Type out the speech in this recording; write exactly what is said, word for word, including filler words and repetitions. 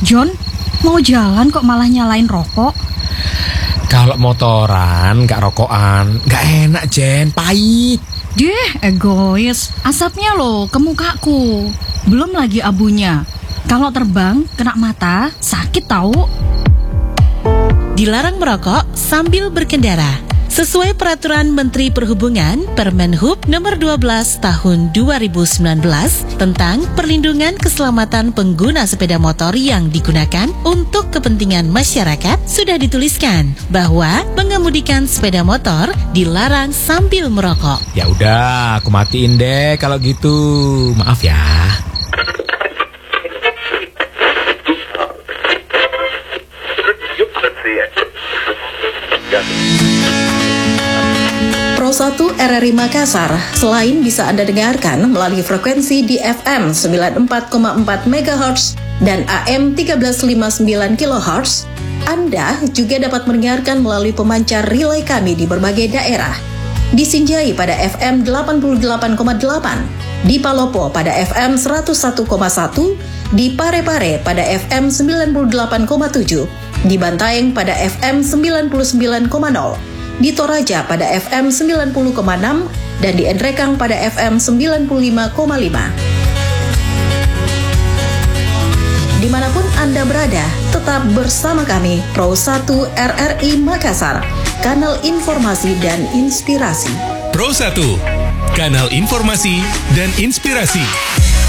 John, mau jalan kok malah nyalain rokok? Kalau motoran gak rokokan, gak enak Jen, pahit. Deh, egois. Asapnya loh ke mukaku. Belum lagi abunya. Kalau terbang, kena mata, sakit tahu. Dilarang merokok sambil berkendara. Sesuai Peraturan Menteri Perhubungan Permenhub Nomor dua belas Tahun dua ribu sembilan belas tentang perlindungan keselamatan pengguna sepeda motor yang digunakan untuk kepentingan masyarakat, sudah dituliskan bahwa mengemudikan sepeda motor dilarang sambil merokok. Ya udah, aku matiin deh kalau gitu. Maaf ya. Pro satu R R I Makassar selain bisa Anda dengarkan melalui frekuensi di F M sembilan puluh empat koma empat megahertz dan A M seribu tiga ratus lima puluh sembilan kilohertz, Anda juga dapat mendengarkan melalui pemancar relay kami di berbagai daerah. Di Sinjai pada F M delapan puluh delapan koma delapan, di Palopo pada F M seratus satu koma satu, di Parepare pada F M sembilan puluh delapan koma tujuh, di Bantaeng pada F M sembilan puluh sembilan koma nol, di Toraja pada F M sembilan puluh koma enam, dan di Endrekang pada F M sembilan puluh lima koma lima. Dimanapun Anda berada, tetap bersama kami Pro satu R R I Makassar, kanal informasi dan inspirasi. Pro satu, kanal informasi dan inspirasi.